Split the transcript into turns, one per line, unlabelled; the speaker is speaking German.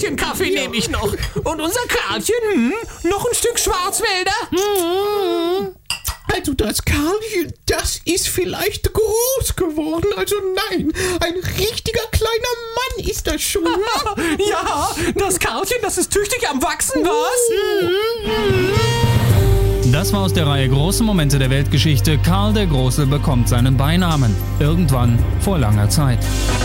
Karlchen-Kaffee nehme ich noch. Und unser Karlchen, noch ein Stück Schwarzwälder?
Also das Karlchen, das ist vielleicht groß geworden. Also nein, ein richtiger kleiner Mann ist das schon.
Ja, das Karlchen, das ist tüchtig am Wachsen, was?
Das war aus der Reihe Große Momente der Weltgeschichte. Karl der Große bekommt seinen Beinamen. Irgendwann vor langer Zeit.